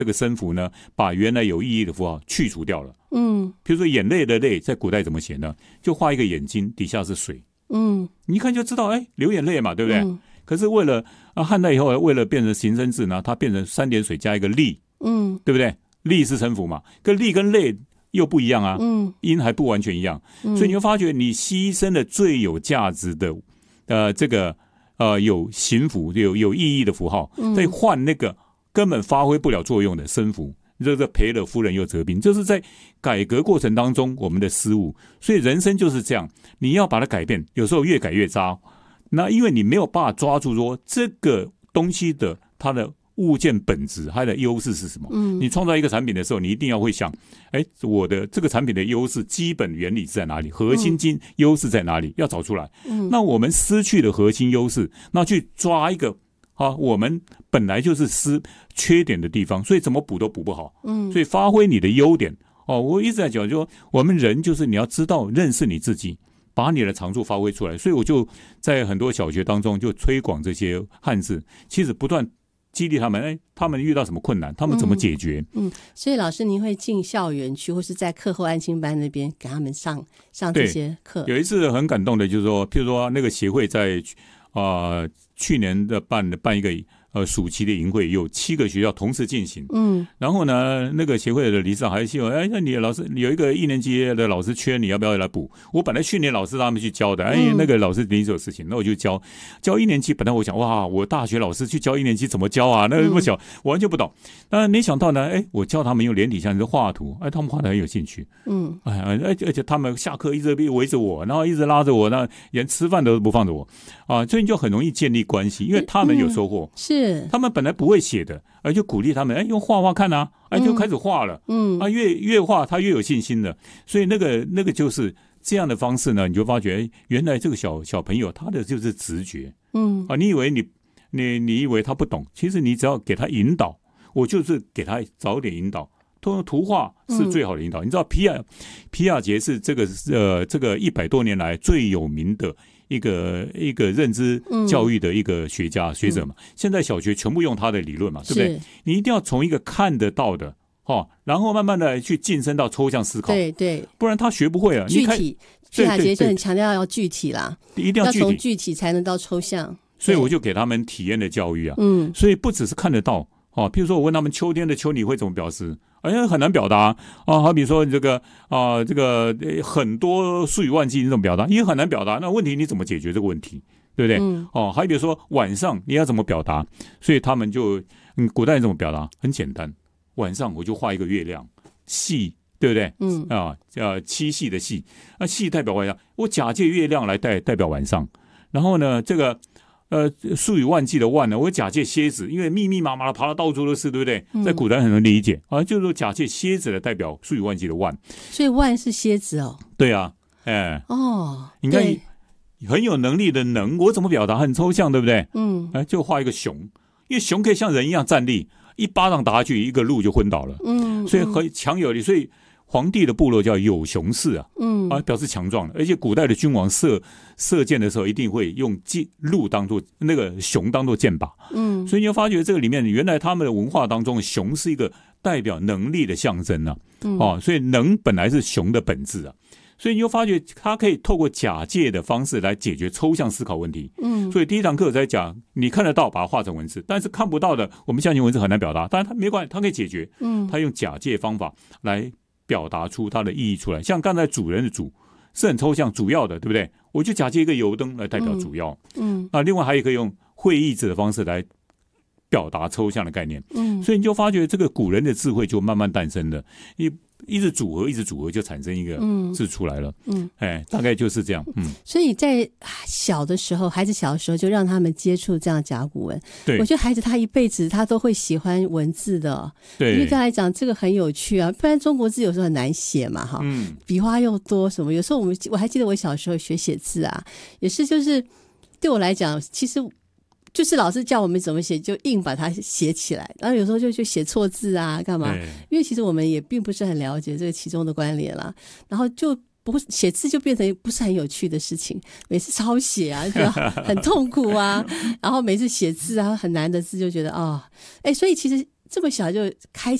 这个声符呢，把原来有意义的符号去除掉了。比如说眼泪的泪，在古代怎么写呢？就画一个眼睛，底下是水。你一看就知道，流眼泪嘛，对不对？可是为了汉代以后，为了变成形声字呢，它变成3点水加一个力，对不对？力是声符嘛，可力跟泪又不一样啊，音还不完全一样，所以你会发觉你牺牲了最有价值的这个有形符有意义的符号，再换那个根本发挥不了作用的声符，这个赔了夫人又折兵，这是在改革过程当中我们的失误。所以人生就是这样，你要把它改变，有时候越改越渣。那因为你没有办法抓住说这个东西的它的物件本质，它的优势是什么？你创造一个产品的时候，你一定要会想，我的这个产品的优势基本原理是在哪里？核心优势在哪里？要找出来。那我们失去了核心优势，那去抓一个我们本来就是缺点的地方，所以怎么补都补不好。所以发挥你的优点。我一直在讲，就我们人就是你要知道认识你自己，把你的长处发挥出来。所以我就在很多小学当中就推广这些汉字，其实不断激励他们，他们遇到什么困难，他们怎么解决。 所以老师您会进校园去，或是在课后安亲班那边给他们上这些课。 有一次很感动的就是说，譬如说那个协会在去年的办一个暑期的营会，有7个学校同时进行。然后呢，那个协会的理事长还希望，那你的老师有一个1年级的老师缺，你要不要来补？我本来训练老师让他们去教的，那个老师临时有事情，那我就教1年级。本来我想，哇，我大学老师去教1年级怎么教啊？那么小，我完全不懂。但没想到呢，我教他们用连体像画图，他们画得很有兴趣。而且他们下课一直围着我，然后一直拉着我，那连吃饭都不放着我所以就很容易建立关系，因为他们有收获。 是他们本来不会写的，就鼓励他们，用画画看啊，就开始画了。越画他越有信心了。所以那个就是这样的方式呢，你就发觉，原来这个小朋友他的就是直觉。你以为你以为他不懂，其实你只要给他引导，我就是给他早点引导。通过图画是最好的引导。你知道皮亚杰是这个100多年来最有名的一个认知教育的一个学者嘛。现在小学全部用他的理论嘛，对不对？你一定要从一个看得到的然后慢慢的去晋升到抽象思考。 对， 不然他学不会了。 具体，皮亚杰就很强调要具体啦， 一定要从具体才能到抽象。 所以我就给他们体验的教育啊。所以不只是看得到譬如说我问他们秋天的秋你会怎么表示？很难表达好比说这个很多数以万计你怎么表达？也很难表达。那问题你怎么解决这个问题？对不对？还比如说晚上你要怎么表达？所以他们就古代人怎么表达？很简单，晚上我就画一个月亮，细，对不对？七夕的夕，那夕代表晚上，我假借月亮来代表晚上。然后呢，这个数以万计的万呢，我假借蝎子，因为密密麻麻的爬到到处都是，对不对？在古代很容易理解就是说假借蝎子来代表数以万计的万， 所以万是蝎子哦。 对啊，你看很有能力的能，我怎么表达？很抽象，对不对？就画一个熊，因为熊可以像人一样站立，一巴掌打下去，一个鹿就昏倒了。所以很强有力，所以皇帝的部落叫有熊氏表示强壮的。而且古代的君王射箭的时候，一定会用鹿当做那个熊当做箭靶。所以你要发觉这个里面，原来他们的文化当中，熊是一个代表能力的象征所以能本来是熊的本质所以你就发觉他可以透过假借的方式来解决抽象思考问题。所以第一堂课在讲，你看得到把它画成文字，但是看不到的，我们象形文字很难表达，但是他没关系，他可以解决。他用假借方法来表达出它的意义出来。像刚才主人的主是很抽象，主要的，对不对？我就假借一个油灯来代表主要。那另外还可以用会意志的方式来表达抽象的概念。所以你就发觉这个古人的智慧就慢慢诞生了。一直组合就产生一个字出来了。大概就是这样。 所以在小的时候，孩子小的时候就让他们接触这样甲骨文。 对， 我觉得孩子他一辈子他都会喜欢文字的。对，因为对他来讲这个很有趣啊，不然中国字有时候很难写嘛笔画又多什么。有时候我还记得我小时候学写字也是就是对我来讲，其实就是老师叫我们怎么写，就硬把它写起来，然后有时候就写错字干嘛？因为其实我们也并不是很了解这个其中的关联啦，然后就不写字就变成不是很有趣的事情，每次抄写就觉得很痛苦然后每次写字很难的字就觉得所以其实这么小就开